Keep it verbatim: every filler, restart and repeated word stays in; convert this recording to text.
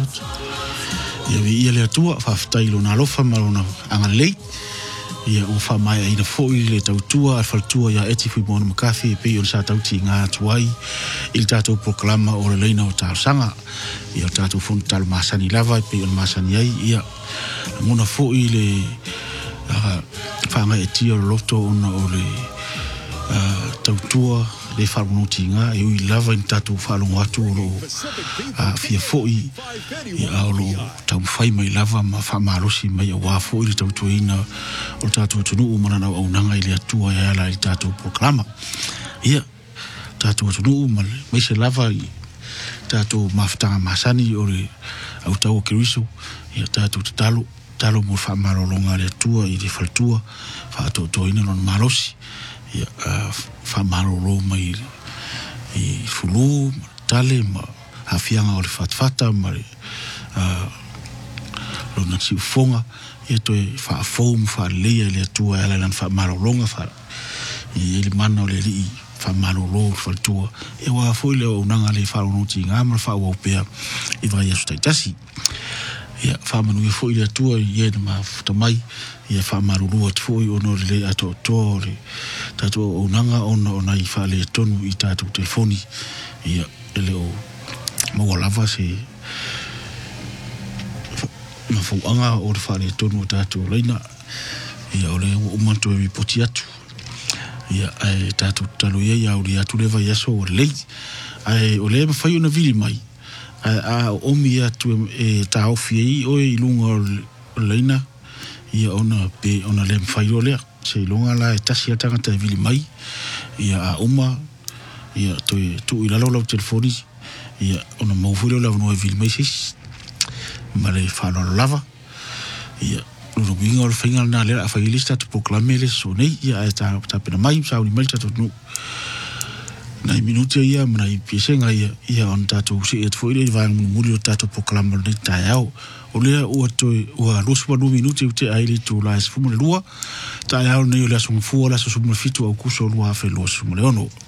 ia vi ia le atua whaftai lo na lofa marona anga lei ia o whamai aina fōi le tautua al faltua ia eti fui mōna makafi e pei o sa tauti ngā tuai il tātou proklama o le leina o tāsanga ia tātou fōna talo masani lava e pei o masani ai ia ngona fōi le whanga e tia o loto ona o le tautua le wharonoti ngā e ui lava in tātou whalongo atu o lo fia fōi i aolo tau whai mai lava ma whamarosi mai a wā fōi le tautua ina o tātou tunu o manana au nanga i le atua e ala i tātou proklama ia tātou tunu o mai se lava i tātou mawhitanga masani o le au tau o kiriso ia tātou te talo talo mo whamarolonga le atua i le whaltua whaatoto ina non marosi ia whamarolo mai i fulu tale ma hafianga o le whatwhata ma le lona si ufonga ia toi whaafou mu whaalea le atua e ala lan whamarolonga wha i ele mana o le li whamarolo whaltua e wa foi le o nanga le wharonoti ngā mara wha pea i vai asu taitasi ia whamanu i foi le atua i e na mawhita mai ia whamarurua te foi ono le ato to le tātou o nanga ona o nai whale tonu i tātou telefoni ia ele o maua lava se mawhauanga o le whale tonu o tātou leina ia o le umanto e poti atu ia ai tātou talo ia ia o le atu lewa iaso o le lei ai o le mawhai ona vili mai a omi atu e tā ofi ei o i lunga o leina ia ona pe ona le mawhai o lea se longa la e tasi a tangata e vili mai ia a uma ia toi tu i lalo lau telefoni ia ona mauwhuri o lau no e vili mai sis ma le whanau lava ia loro winga o le whainga na lera a whailista tu proklame le so nei ia e tā pena mai sa uni mai tato nu nai minutia ia mana i piesenga ia ia on tato se e tfo ile vai muri o tato proklama le taiao o lea ua toi ua rosu wa nu minuti ute aile tu la esfumu le lua taiao nei o lea sumu fua la sumu fitu au kuso lua afe lua sumu le ono